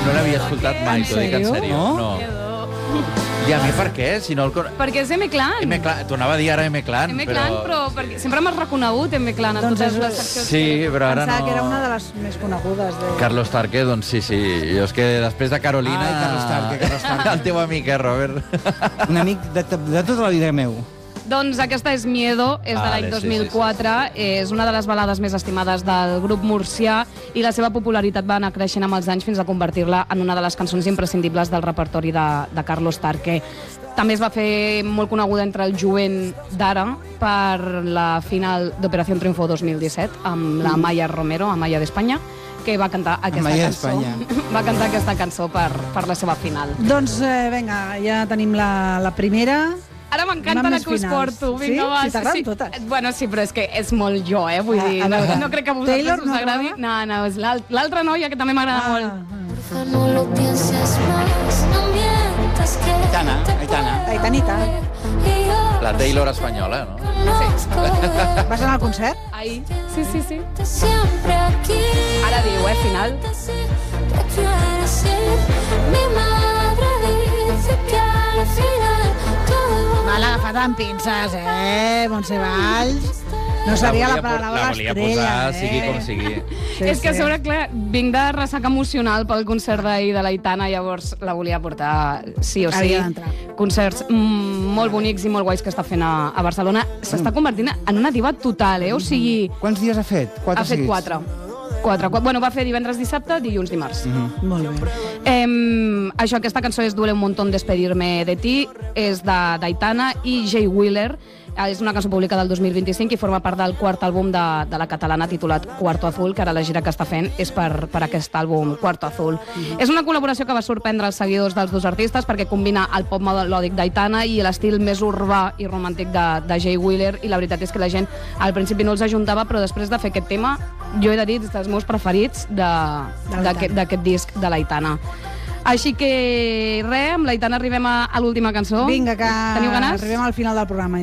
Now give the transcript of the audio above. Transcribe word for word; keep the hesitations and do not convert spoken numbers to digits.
No l'havia escoltat mai, t'ho dic en sèrio. No? I a mi per què? Si no el... Perquè és M-Clan. M-Clan. T'ho anava a dir ara M-Clan, però... M-Clan, però perquè sempre m'has reconegut M-Clan en Doncs totes és- les seccions. Sí, però ara Pensava no... que era una de les més conegudes. De... Carlos Tarque, doncs sí, sí. Jo és que després de Carolina... Ai, Carlos Tarque, Carlos Tarque. El teu amic, eh, Robert? Un amic de, de tota la vida meu. Doncs aquesta és Miedo, és de Vale, l'any sí, dos mil quatre, és una de les balades més estimades del grup murcià i la seva popularitat va anar creixent amb els anys fins a convertir-la en una de les cançons imprescindibles del repertori de, de Carlos Tarque. També es va fer molt coneguda entre el jovent d'ara per la final d'Operació Triunfo dos mil disset amb la Maya Romero, Amaya d'Espanya, que va cantar aquesta Amaya cançó. d'Espanya. Va cantar aquesta cançó per, per la seva final. Doncs, eh, vinga, ja tenim la, la primera. Ara m'encanta Anem la més que us finals. porto. Vinga, Sí? va. Si t'agraden totes. Bueno, sí, però és que és molt jo, eh? Vull Ah, dir, a no, veure. no crec que a vosaltres Taylor us no agradi. agrada? No, no, és l'al- l'altra noia que també m'agrada molt. Ah, No lo pienses más, no mientas que Aitana, te Aitana. puedo Aitanita. y yo La Taylor espanyola, no? conozco Vas anar al concert? Ahí. Sí, sí, sí. de siempre aquí. Ara diu, eh, final. Decir que quieres ir. Mi madre dice que al final todo Me l'ha agafat amb pinces, eh, Montse Valls. No seria la, volia por- paraula La volia estrella, posar, eh? sigui com sigui. Sí, és que a sí. sobre, clar, vinc de ressaca emocional pel concert d'ahir de l'Aitana, llavors la volia portar sí o sí. Havia d'entrar. Concerts mm, molt bonics i molt guais que està fent a, a Barcelona. S'està convertint en una diva total, eh? O sigui, Quants dies ha fet? Quatre ha fet seguits? quatre. Quatre. Qu- Bueno, va fer divendres, dissabte, dilluns, dimarts. Mhm. Molt bé. Eh, això, aquesta cançó és Duele un montón despedirme de ti, és de- d'Aitana i Jay Wheeler. Eh, És una cançó pública del dos mil vint-i-cinc i forma part del quart àlbum de, de la catalana titulat Cuarto Azul, que ara la gira que està fent és per, per aquest àlbum Cuarto Azul. És una col·laboració que va sorprendre els seguidors dels dos artistes perquè combina el pop melòdic d'Aitana i l'estil més urbà i romàntic de, de Jay Wheeler, i la veritat és que la gent al principi no els ajuntava, però després de fer aquest tema, jo he de dir, és dels meus preferits de- d'aquest d'aquest disc de l'Aitana. Així que, res, amb l'Aitana arribem a, a l'última cançó. Vinga, que Teniu ganes? arribem al final del programa.